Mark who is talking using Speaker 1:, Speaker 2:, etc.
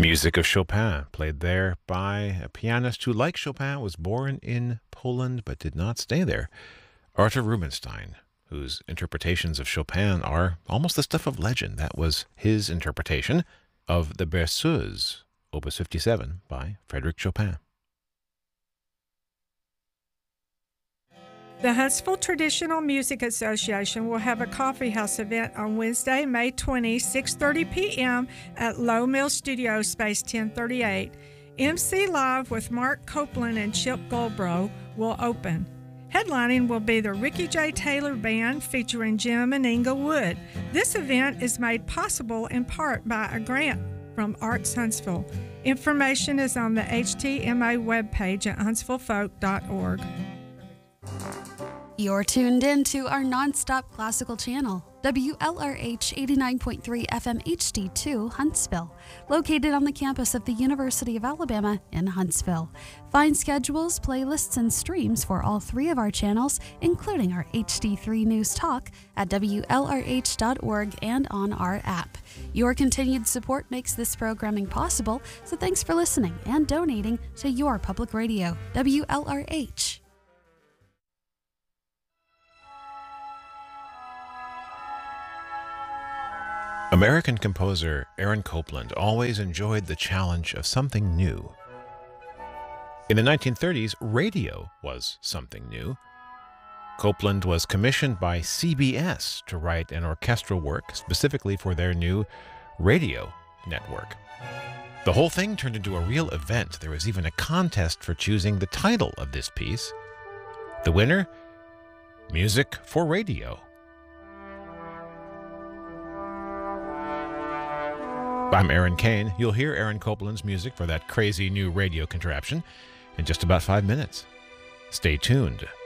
Speaker 1: Music of Chopin, played there by a pianist who, like Chopin, was born in Poland but did not stay there, Arthur Rubinstein, whose interpretations of Chopin are almost the stuff of legend. That was his interpretation of the Berceuse, Opus 57, by Frédéric Chopin.
Speaker 2: The Huntsville Traditional Music Association will have a coffee house event on Wednesday, May 20, 6:30 p.m. at Low Mill Studio, Space 1038. MC Live with Mark Copeland and Chip Goldbrough will open. Headlining will be the Ricky J. Taylor Band featuring Jim and Inga Wood. This event is made possible in part by a grant from Arts Huntsville. Information is on the HTMA webpage at huntsvillefolk.org.
Speaker 3: You're tuned in to our nonstop classical channel, WLRH 89.3 FM HD2 Huntsville, located on the campus of the University of Alabama in Huntsville. Find schedules, playlists, and streams for all three of our channels, including our HD3 News Talk, at WLRH.org and on our app. Your continued support makes this programming possible, so thanks for listening and donating to your public radio, WLRH.
Speaker 1: American composer Aaron Copland always enjoyed the challenge of something new. In the 1930s, radio was something new. Copland was commissioned by CBS to write an orchestral work specifically for their new radio network. The whole thing turned into a real event. There was even a contest for choosing the title of this piece. The winner? Music for Radio. I'm Aaron Kane. You'll hear Aaron Copland's music for that crazy new radio contraption in just about 5 minutes. Stay tuned.